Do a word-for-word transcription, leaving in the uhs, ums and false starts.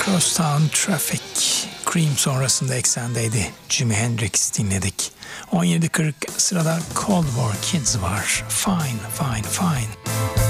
Crosstown Traffic. Cream sonrasında eksendeydi. Jimi Hendrix dinledik. on yedi kırk sırada Cold War Kids var. Fine, fine, fine.